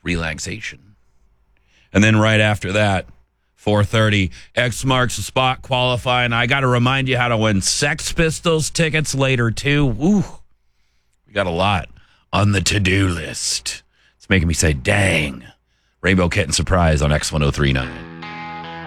relaxation. And then right after that, 4:30, X marks the spot qualifying. I got to remind you how to win Sex Pistols tickets later, too. Ooh, we got a lot on the to-do list. It's making me say, dang. Rainbow Kitten Surprise on X1039.